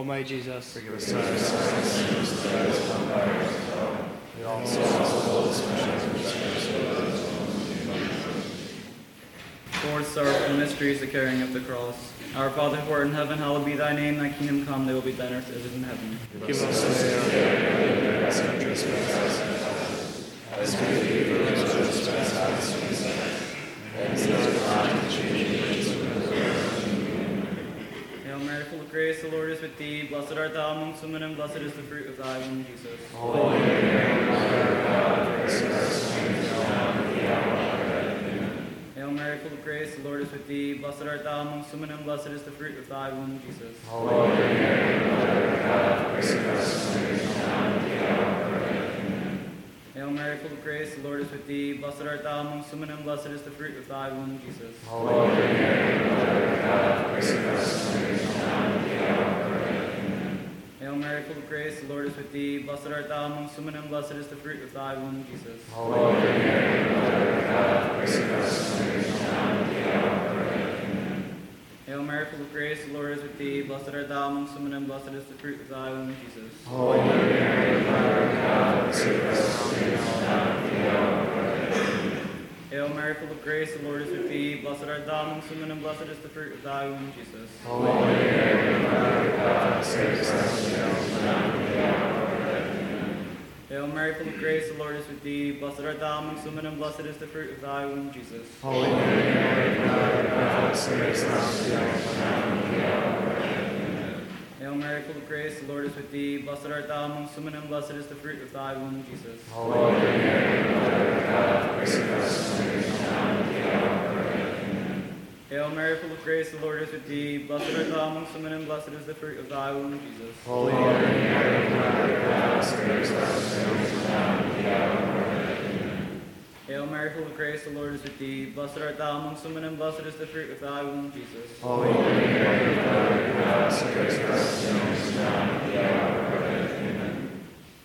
my Jesus, forgive us our sins, lead all souls, Fourth sorrowful mystery is the carrying of the cross. Our Father who art in heaven, hallowed be thy name. Thy kingdom come, thy will be done on earth as it is in heaven. Give us this day our daily bread, and forgive us our trespasses, as we forgive those who trespass against us. And lead us not into temptation, but deliver us from evil. Hail Mary, full of grace, the Lord is with thee. Blessed art thou amongst women, and blessed is the fruit of thy womb, Jesus. Holy Mary, Mother of God, pray for us sinners, now and at the hour of our death. Amen. Hail Mary, full of grace, the Lord is with thee. Blessed art thou amongst women, and blessed is the fruit of thy womb, Jesus. Holy Mary, Mother of God, pray for us sinners, now and at the hour of our death. Amen. Hail Mary, full of grace, the Lord is with thee. Blessed art thou amongst women, and blessed is the fruit of thy womb, Jesus. Holy Mary, Mother of God, pray for us sinners, now and at the hour of our death. Amen. Hail Mary, full of grace, the Lord is with thee. Blessed art thou amongst women, and blessed is the fruit of thy womb, Jesus. Holy Mary, Mother of God, pray for us sinners, now and at the hour of our death. Amen. Hail Mary, full of grace, the Lord is with thee. Blessed art thou amongst women, and blessed is the fruit of thy womb, Jesus. Holy Mary, Mother of God, pray for us sinners, now and at the hour of our death. Amen. Hail Mary, full of grace, the Lord is with thee. Blessed art thou amongst women, and blessed is the fruit of thy womb, Jesus. Holy Mary, Mother of God, pray for us sinners, now and at the hour of our death. Amen. Hail Mary, full of grace, the Lord is with thee. Blessed art thou amongst women, and blessed is the fruit of thy womb, Jesus. Holy Mary, Mother of God, pray for us sinners, now and at the hour of our death. Amen. Hail Mary, full of grace, the Lord is with thee. Blessed art thou amongst women, and blessed is the fruit of thy womb, Jesus. Holy Mary, Mother of God, pray for us sinners, now and at the hour of our death. Amen. Hail Mary, full of grace, the Lord is with thee. Blessed art thou amongst women, and blessed is the fruit of thy womb, Jesus. Holy Mary, Mother of God, pray for us sinners, now and at the hour of our death. Amen. Hail Mary, full of grace, the Lord is with thee. Blessed art thou amongst women, and blessed is the fruit of thy womb, Jesus. Holy Mary,